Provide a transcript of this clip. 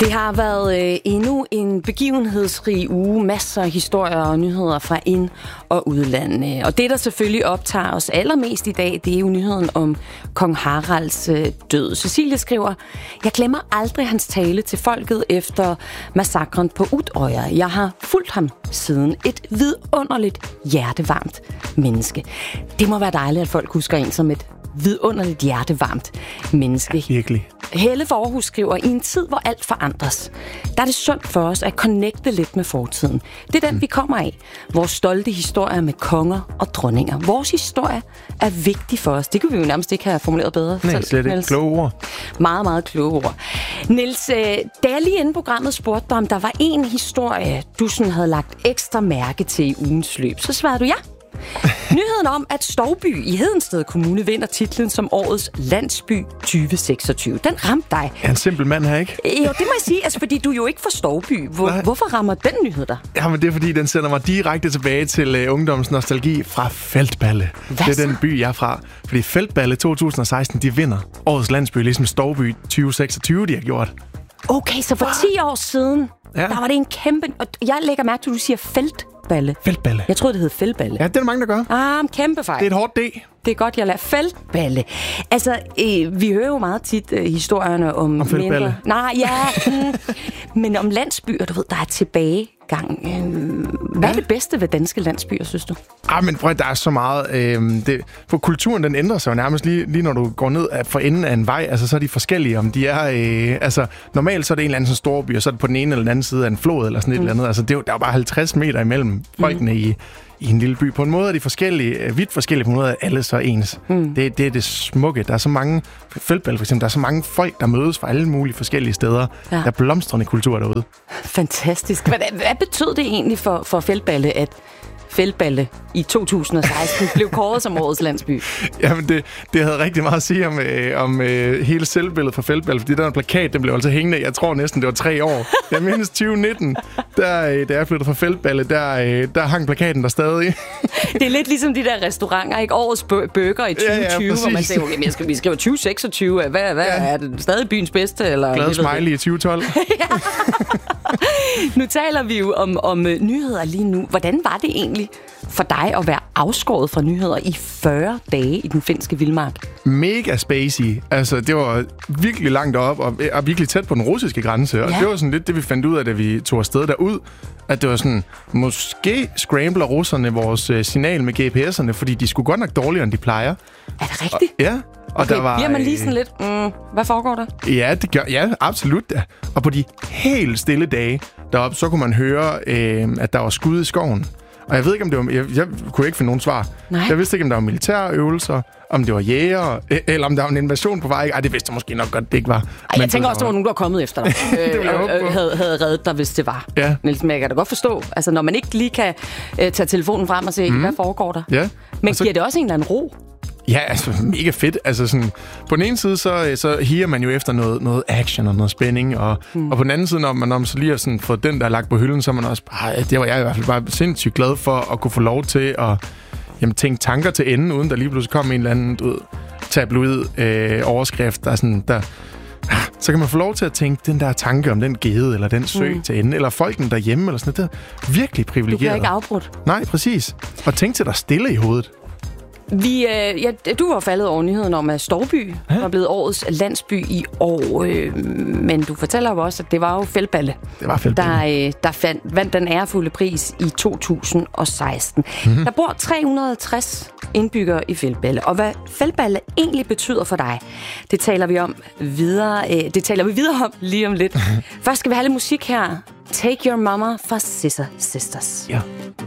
Det har været endnu en begivenhedsrig uge. Masser af historier og nyheder fra ind- og udland. Og det, der selvfølgelig optager os allermest i dag, det er jo nyheden om kong Haralds død. Cecilie skriver, jeg glemmer aldrig hans tale til folket efter massakren på Utøya. Jeg har fulgt ham siden. Et vidunderligt, hjertevarmt menneske. Det må være dejligt, at folk husker en som et vidunderligt, hjertevarmt menneske. Virkelig. Helle for Aarhus skriver, i en tid, hvor alt forandres, der er det sundt for os at connecte lidt med fortiden. Det er den, vi kommer af. Vores stolte historier med konger og dronninger. Vores historie er vigtig for os. Det kunne vi jo nærmest ikke have formuleret bedre. Nej, slet ikke. Kloge ord. Meget, meget kloge ord. Niels, da jeg lige inden programmet spurgte dig, om der var en historie, du sådan havde lagt ekstra mærke til i ugens løb, så svarede du ja. Nyheden om, at Stouby i Hedensted Kommune vinder titlen som årets landsby 2026. Den ramte dig. Jeg er en simpel mand her, ikke? Jo, det må jeg sige, altså, fordi du er jo ikke fra Stouby. Hvorfor rammer den nyhed dig? Jamen, det er fordi, den sender mig direkte tilbage til ungdommens nostalgi fra Feldballe. Hvad det er så? den by, jeg er fra. Fordi Feldballe 2016, de vinder årets landsby, ligesom Stouby 2026, de har gjort. Okay, så for 10 år siden, Ja. der var det en kæmpe... Og jeg lægger mærke til, at du siger Feldballe. Feldballe. Jeg troede, det hed Feldballe. Ja, det er der mange, der gør. Kæmpe fejl. Det er et hårdt D. Det er godt, jeg lader Feldballe. Altså, vi hører jo meget tit historierne om Feldballe? Nej, ja. Men om landsbyer, du ved, der er tilbagegang. Hvad er det bedste ved danske landsbyer, synes du? Men prøv, der er så meget... for kulturen, den ændrer sig jo nærmest lige når du går ned for enden af en vej. Altså, så er de forskellige. Om de er... normalt så er det en eller anden sådan stor by, og så er det på den ene eller den anden side af en flod, eller sådan et eller andet. Altså, der er jo bare 50 meter imellem folkene i en lille by. På en måde er de forskellige, vidt forskellige, på en måde er alle så ens. Det er det smukke. Der er så mange... Feldballe for eksempel, der er så mange folk, der mødes fra alle mulige forskellige steder. Ja. Der er blomstrende kultur derude. Fantastisk. Hvad betød det egentlig for Feldballe, at Feldballe i 2016 blev kåret som årets landsby? Jamen, det havde rigtig meget at sige om hele selvbilledet for Feldballe, fordi den plakat, den blev altså hængende, jeg tror næsten, det var 3 år. Jeg mindes 2019, da jeg flyttede fra Feldballe, der hang plakaten der stadig. Det er lidt ligesom de der restauranter, ikke? Årets burger i 2020, ja, hvor man siger, okay, vi skriver 2026, hvad er det stadig byens bedste? Eller glad smiley i 2012. Nu taler vi jo om nyheder lige nu. Hvordan var det egentlig for dig at være afskåret fra nyheder i 40 dage i den finske vildmark? Mega spacey. Altså, det var virkelig langt op og virkelig tæt på den russiske grænse. Og det var sådan lidt det, vi fandt ud af, da vi tog afsted derud. At det var sådan, måske scrambler russerne vores signal med GPS'erne, fordi de skulle godt nok dårligere, end de plejer. Er det rigtigt? Ja. Og okay, der var, bliver man lige sådan lidt, hvad foregår der? Ja, det gør, ja, absolut da. Og på de helt stille dage deroppe, så kunne man høre, at der var skud i skoven. Og jeg ved ikke, om det var... Jeg kunne ikke finde nogen svar. Nej. Jeg vidste ikke, om der var militærøvelser, om det var jæger, eller om der var en invasion på vej. Ej, det vidste jeg måske nok godt, det ikke var. Jeg tænker også, der var nogen, der var kommet efter dig. Havde reddet dig, hvis det var. Ja. Niels, men jeg kan da godt forstå. Altså, når man ikke lige kan tage telefonen frem og se, hvad foregår der? Ja. Men giver det også en eller anden ro? Ja, altså mega fedt. Altså sådan, på den ene side, så higer man jo efter noget action og noget spænding, og på den anden side, når man så lige har sådan fået den, der er lagt på hylden, så er man også bare, det var jeg i hvert fald bare sindssygt glad for, at kunne få lov til at tænke tanker til ende, uden der lige pludselig kom en eller anden tabloid overskrift, så kan man få lov til at tænke den der tanke om den gede, eller den sø til ende, eller folkene derhjemme, eller sådan noget. Det er virkelig privilegeret. Du bliver ikke afbrudt. Nej, præcis. Og tænk til dig stille i hovedet. Du var faldet over nyheden om, at Stouby var blevet årets landsby i år. Men du fortæller jo også, at det var jo Feldballe. Det var Feldballe. Der vandt den ærefulde pris i 2016. Der bor 360 indbyggere i Feldballe. Og hvad Feldballe egentlig betyder for dig, det taler vi videre om lige om lidt. Først skal vi have lidt musik her. Take Your Mama fra Scissor Sisters. Ja.